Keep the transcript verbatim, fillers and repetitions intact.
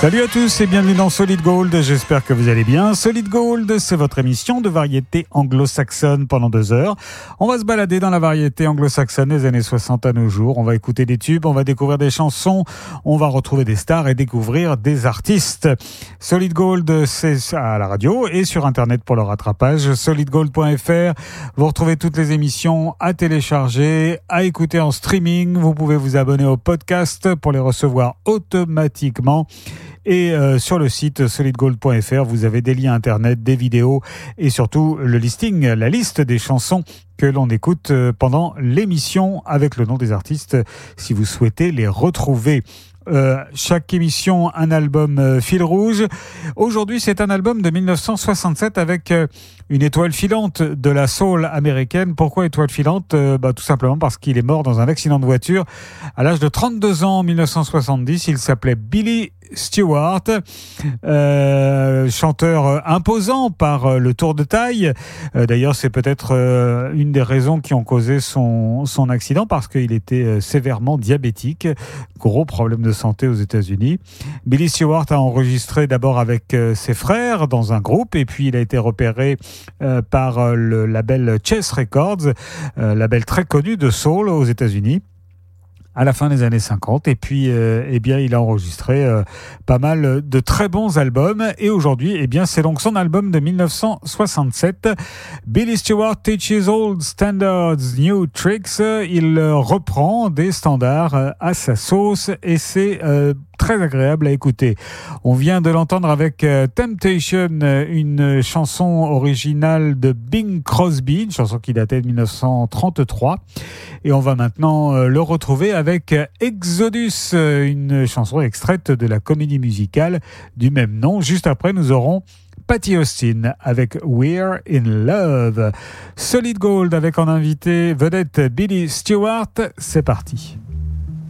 Salut à tous et bienvenue dans Solid Gold, j'espère que vous allez bien. Solid Gold, c'est votre émission de variété anglo-saxonne pendant deux heures. On va se balader dans la variété anglo-saxonne des années soixante à nos jours. On va écouter des tubes, on va découvrir des chansons, on va retrouver des stars et découvrir des artistes. Solid Gold, c'est à la radio et sur Internet pour le rattrapage, solid gold point f r. Vous retrouvez toutes les émissions à télécharger, à écouter en streaming. Vous pouvez vous abonner au podcast pour les recevoir automatiquement. Et euh, sur le site solid gold point f r, vous avez des liens internet, des vidéos et surtout le listing, la liste des chansons que l'on écoute pendant l'émission avec le nom des artistes si vous souhaitez les retrouver. Euh, chaque émission, un album euh, fil rouge. Aujourd'hui, c'est un album de dix-neuf cent soixante-sept avec euh, une étoile filante de la soul américaine. Pourquoi étoile filante ? euh, bah, Tout simplement parce qu'il est mort dans un accident de voiture à l'âge de trente-deux ans en dix-neuf cent soixante-dix. Il s'appelait Billy Stewart, euh, chanteur imposant par le tour de taille. Euh, d'ailleurs, c'est peut-être euh, une des raisons qui ont causé son, son accident parce qu'il était euh, sévèrement diabétique. Gros problème de santé aux États-Unis. Billy Stewart a enregistré d'abord avec euh, ses frères dans un groupe et puis il a été repéré euh, par euh, le label Chess Records, euh, label très connu de soul aux États-Unis, à la fin des années cinquante, et puis euh, eh bien il a enregistré euh, pas mal de très bons albums, et aujourd'hui eh bien c'est donc son album de dix-neuf cent soixante-sept, Billy Stewart Teaches Old Standards New Tricks. Il euh, reprend des standards euh, à sa sauce et c'est euh, très agréable à écouter. On vient de l'entendre avec euh, Temptation, une chanson originale de Bing Crosby, une chanson qui datait de dix-neuf cent trente-trois, et on va maintenant euh, le retrouver avec Exodus, une chanson extraite de la comédie musicale du même nom. Juste après, nous aurons Patti Austin avec We're in Love. Solid Gold avec en invité vedette Billy Stewart. C'est parti.